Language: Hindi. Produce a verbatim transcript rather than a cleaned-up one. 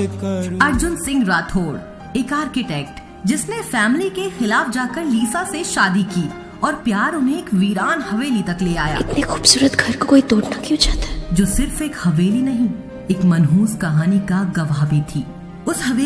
अर्जुन सिंह राठौड़, एक आर्किटेक्ट जिसने फैमिली के खिलाफ जाकर लीसा से शादी की और प्यार उन्हें एक वीरान हवेली तक ले आया। इतने खूबसूरत घर को कोई तोड़ना क्यों चाहता है? जो सिर्फ एक हवेली नहीं, एक मनहूस कहानी का गवाह भी थी। उस हवेली